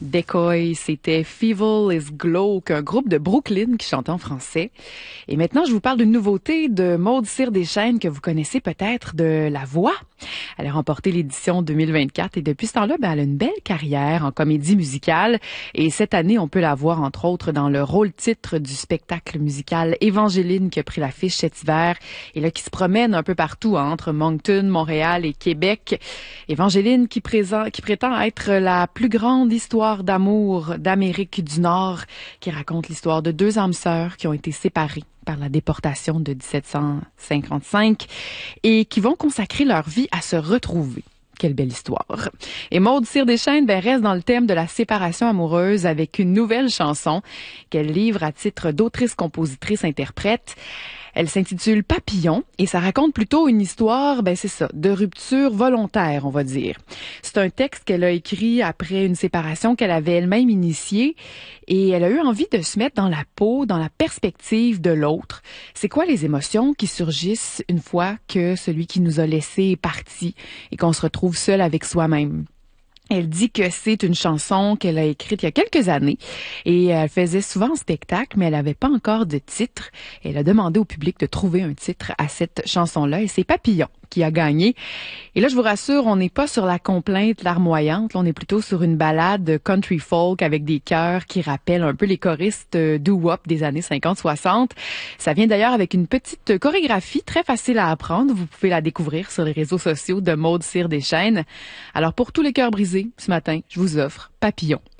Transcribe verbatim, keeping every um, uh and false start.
Decoy, c'était Feeble is Glow, un groupe de Brooklyn qui chante en français. Et maintenant, je vous parle d'une nouveauté de Maude Cyr-Deschênes que vous connaissez peut-être de La Voix. Elle a remporté l'édition deux mille vingt-quatre et depuis ce temps-là, ben, elle a une belle carrière en comédie musicale. Et cette année, on peut la voir entre autres dans le rôle-titre du spectacle musical Évangéline qui a pris l'affiche cet hiver et là qui se promène un peu partout hein, entre Moncton, Montréal et Québec. Évangéline qui, présent, qui prétend être la plus grande histoire d'amour d'Amérique du Nord, qui raconte l'histoire de deux âmes sœurs qui ont été séparées par la déportation de dix-sept cent cinquante-cinq et qui vont consacrer leur vie à se retrouver. Quelle belle histoire. Et Maude Cyr-Deschênes ben, reste dans le thème de la séparation amoureuse avec une nouvelle chanson qu'elle livre à titre d'autrice-compositrice-interprète. Elle s'intitule Papillon et ça raconte plutôt une histoire, ben c'est ça, de rupture volontaire, on va dire. C'est un texte qu'elle a écrit après une séparation qu'elle avait elle-même initiée et elle a eu envie de se mettre dans la peau, dans la perspective de l'autre. C'est quoi les émotions qui surgissent une fois que celui qui nous a laissés est parti et qu'on se retrouve seul avec soi-même? Elle dit que c'est une chanson qu'elle a écrite il y a quelques années et elle faisait souvent en spectacle, mais elle n'avait pas encore de titre. Elle a demandé au public de trouver un titre à cette chanson-là et c'est Papillon qui a gagné. Et là, je vous rassure, on n'est pas sur la complainte larmoyante, là, on est plutôt sur une ballade country folk avec des chœurs qui rappellent un peu les choristes doo-wop des années cinquante soixante. Ça vient d'ailleurs avec une petite chorégraphie très facile à apprendre. Vous pouvez la découvrir sur les réseaux sociaux de Maude Cyr-Deschênes. Alors, pour tous les cœurs brisés, ce matin, je vous offre Papillon.